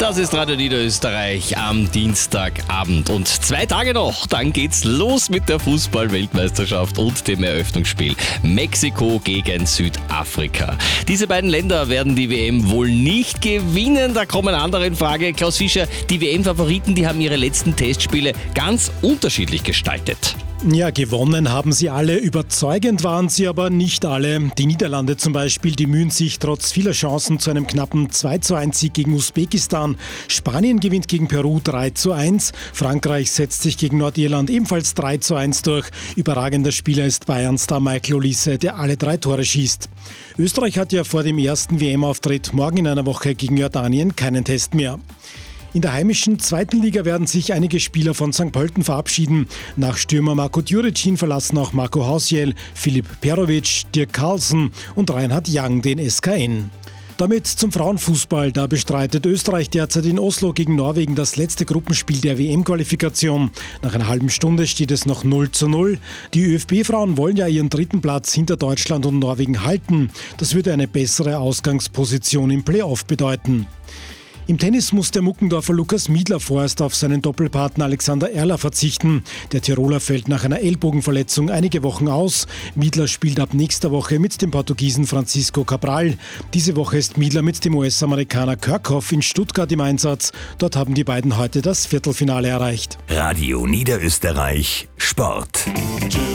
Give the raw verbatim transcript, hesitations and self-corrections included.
Das ist Radio Niederösterreich am Dienstagabend. Und zwei Tage noch, dann geht's los mit der Fußball-Weltmeisterschaft und dem Eröffnungsspiel. Mexiko gegen Südafrika. Diese beiden Länder werden die W M wohl nicht gewinnen. Da kommen andere in Frage. Klaus Fischer, die W M-Favoriten, die haben ihre letzten Testspiele ganz unterschiedlich gestaltet. Ja, gewonnen haben sie alle, überzeugend waren sie aber nicht alle. Die Niederlande zum Beispiel, die mühen sich trotz vieler Chancen zu einem knappen zwei zu eins Sieg gegen Usbekistan. Spanien gewinnt gegen Peru drei zu eins. Frankreich setzt sich gegen Nordirland ebenfalls drei zu eins durch. Überragender Spieler ist Bayern-Star Michael Olise, der alle drei Tore schießt. Österreich hat ja vor dem ersten W M-Auftritt morgen in einer Woche gegen Jordanien keinen Test mehr. In der heimischen zweiten Liga werden sich einige Spieler von Sankt Pölten verabschieden. Nach Stürmer Marko Djuricin verlassen auch Marco Hausjel, Filip Perovic, Dirk Karlsson und Reinhard Young den S K N. Damit zum Frauenfußball. Da bestreitet Österreich derzeit in Oslo gegen Norwegen das letzte Gruppenspiel der W M-Qualifikation. Nach einer halben Stunde steht es noch null zu null. Die ÖFB-Frauen wollen ja ihren dritten Platz hinter Deutschland und Norwegen halten. Das würde eine bessere Ausgangsposition im Playoff bedeuten. Im Tennis muss der Muckendorfer Lukas Miedler vorerst auf seinen Doppelpartner Alexander Erler verzichten. Der Tiroler fällt nach einer Ellbogenverletzung einige Wochen aus. Miedler spielt ab nächster Woche mit dem Portugiesen Francisco Cabral. Diese Woche ist Miedler mit dem U S-Amerikaner Kirchhoff in Stuttgart im Einsatz. Dort haben die beiden heute das Viertelfinale erreicht. Radio Niederösterreich Sport.